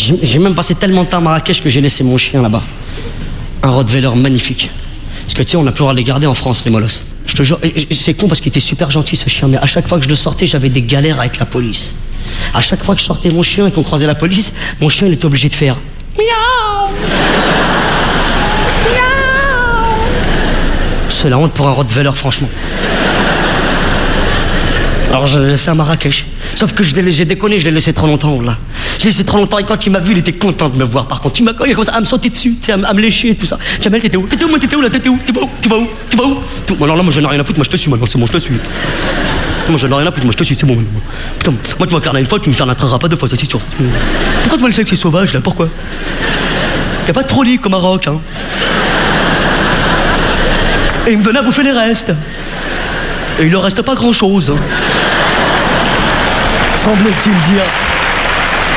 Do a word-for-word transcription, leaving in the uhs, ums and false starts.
J'ai même passé tellement de temps à Marrakech que j'ai laissé mon chien là-bas. Un Rottweiler magnifique. Parce que tu sais, on n'a plus le droit de les garder en France, les molosses. Je te jure, c'est con parce qu'il était super gentil ce chien, mais à chaque fois que je le sortais, j'avais des galères avec la police. À chaque fois que je sortais mon chien et qu'on croisait la police, mon chien il était obligé de faire miaou. Miaou. C'est la honte pour un Rottweiler, franchement. Alors je l'ai laissé à Marrakech. Sauf que j'ai déconné, je l'ai laissé trop longtemps là. Je l'ai laissé trop longtemps et quand il m'a vu, il était content de me voir. Par contre, il m'a collé comme ça, à me sauter dessus, tu sais, à, à me lécher et tout ça. Jamel, t'étais où? T'étais où? Moi, t'étais où là? T'étais où? Tu vas où? Tu vas où? Tu vas où? Tout. Alors là, moi, je n'ai rien à foutre, moi, je te suis maintenant, c'est bon, je te suis. Moi, je n'ai rien à foutre, moi, je te suis, c'est bon. Putain, moi, tu m'as carné une fois, tu me fernailleras pas deux fois, ça, c'est sûr. Pourquoi tu m'as laissé avec ces sauvages là? Pourquoi? Y'a pas de frolique au Maroc, hein. Et il me donnait à bouffer les restes. Et il ne reste pas grand chose. Hein. Semble-t-il dire.